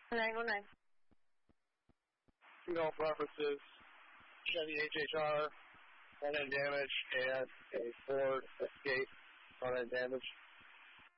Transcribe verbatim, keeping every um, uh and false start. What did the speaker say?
nine one nine. Signal references Chevy H H R, front end damage, and a Ford Escape, front end damage.